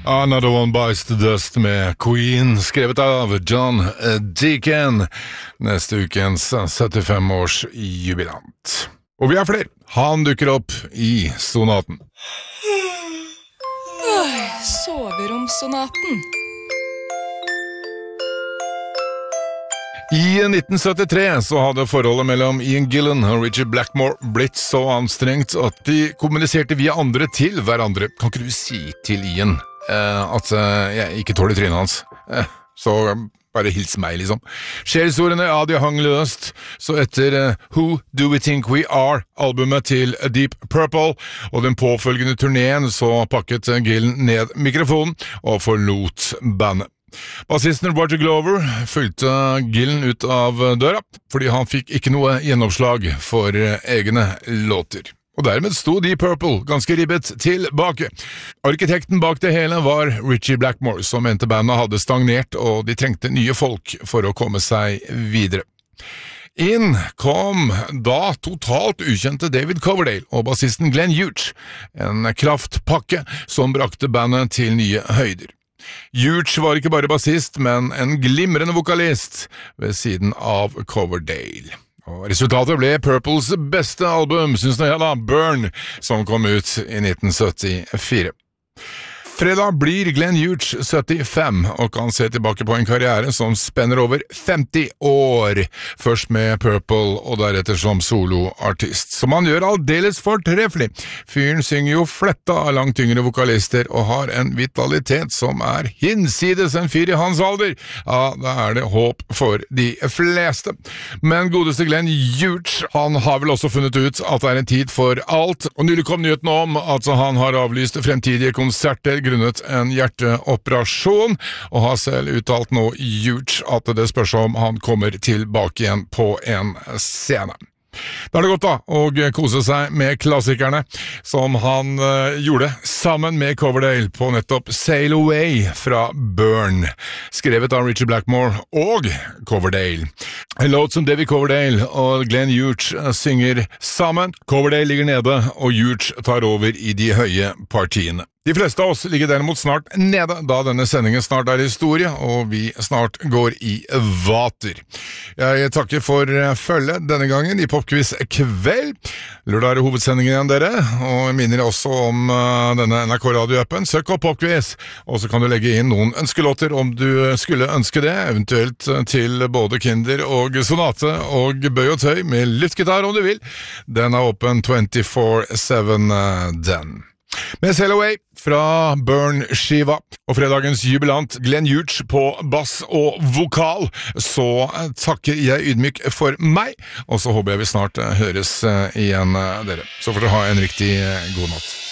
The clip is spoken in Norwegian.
Another One Bites the Dust med Queen, skrevet av John Deacon, neste ukens 75-års jubilant. Og vi har flere. Han dukker opp i sonaten. Soveromssonaten. I 1973 så hadde forholdet mellom Ian Gillan og Ritchie Blackmore blitt så anstrengt at de kommuniserte via andre til hverandre. Kan ikke du si til Ian at jeg ikke tåler trynet hans? Så bare hils meg, liksom. Sjelsordene, ja, de hang løst, så etter Who Do We Think We Are, albumet til Deep Purple, og den påfølgende turneen, så pakket Gillan ned mikrofonen og forlot bandet. Bassisten Roger Glover fulgte Gillan ut av døra, fordi han fikk ikke noe gjennomslag for egne låter. Og dermed sto Deep Purple ganske ribbet tilbake. Arkitekten bak det hele var Ritchie Blackmore, som mente bandet hadde stagnert, og de trengte nye folk for å komme seg videre. Inn kom da totalt ukjente David Coverdale og bassisten Glenn Hughes, en kraftpakke som brakte bandet til nye høyder. Hughes var ikke bare bassist, men en glimrende vokalist ved siden av Coverdale. Og resultatet ble Purples beste album, synes jeg da, Burn, som kom ut i 1974. Fredag blir Glenn Hughes 75 og kan se tilbake på en karriere som spenner over 50 år, først med Purple og deretter som soloartist, som han gjør aldeles fortreffelig. Fyren synger jo fletta av langt yngre vokalister og har en vitalitet som er hinsides en fyr i hans alder. Ja, da er det håp for de fleste. Men godeste Glenn Hughes, han har vel også funnet ut at det er en tid for alt, og nylig kom nyheten om at han har avlyst fremtidige konserter grunnet en hjerteoperasjon, og har selv uttalt nå Hughes at det spørs om han kommer tilbake igjen på en scene. Da er det godt da, å kose seg med klassikerne, som han gjorde sammen med Coverdale på nettopp Sail Away fra Burn, skrevet av Ritchie Blackmore og Coverdale. En låt som David Coverdale og Glenn Hughes synger sammen. Coverdale ligger nede, og Hughes tar over i de høye partiene. De fleste av oss ligger derimot snart nede, da denne sendingen snart er historie, og vi snart går i vater. Jeg takker for følge denne gangen i Popquiz kveld. Lørdag er hovedsendingen igjen, dere, og jeg minner også om denne NRK Radio-appen. Søk opp Popquiz, og så kan du legge inn noen ønskelåter om du skulle ønske det, eventuelt til både Kinder og Sonate og Bøy og Tøy med luftgitar om du vil. Den er åpen 24/7 den. Med Sail Away fra Burn-skiva og fredagens jubilant Glenn Hughes på bass og vokal, så takker jeg ydmyk for meg, og så håper jeg vi snart høres igjen dere. Så får dere ha en riktig god natt.